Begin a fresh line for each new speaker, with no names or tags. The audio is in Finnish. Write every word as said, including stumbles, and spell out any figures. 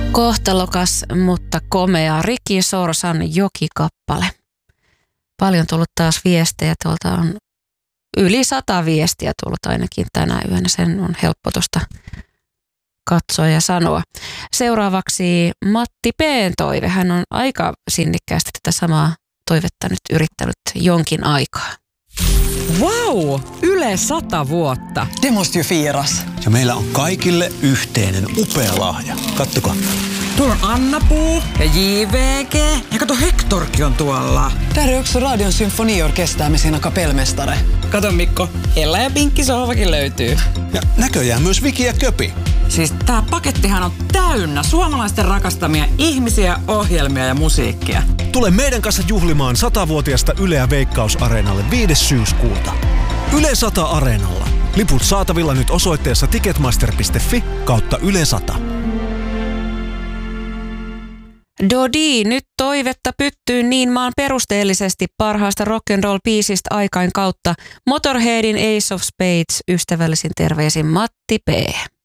Kohtalokas, mutta komea Ricky Sorsan Joki-kappale. Paljon tullut taas viestejä. Tuolta on yli sata viestiä tullut ainakin tänä yönä. Sen on helppo tuosta katsoa ja sanoa. Seuraavaksi Matti P:n toive. Hän on aika sinnikkäästi tätä samaa toivetta nyt yrittänyt jonkin aikaa.
Wow! Yle sata vuotta.
Det måste ju firas.
Ja meillä on kaikille yhteinen upea lahja. Kattokaa.
Tuolla on Anna-Puu ja J V G. Ja kato, Hectorkin on tuolla.
Där är också Radion symfoniorkester med sina kapellmästare.
Kato Mikko, Ella ja Pinkki sohvakin löytyy.
Ja näköjään myös Viki ja Köpi.
Siis tää pakettihan on täynnä suomalaisten rakastamia ihmisiä, ohjelmia ja musiikkia.
Tule meidän kanssa juhlimaan satavuotiaasta Yleä Veikkaus-areenalle viides syyskuuta. Yle sata Areenalla. Liput saatavilla nyt osoitteessa ticketmaster piste fi kautta Yle sata.
Dodi, nyt toivetta pyttyy niin maan perusteellisesti parhaasta rock'n'roll-biisistä aikain kautta. Motorheadin Ace of Spades, ystävällisin terveisin Matti P.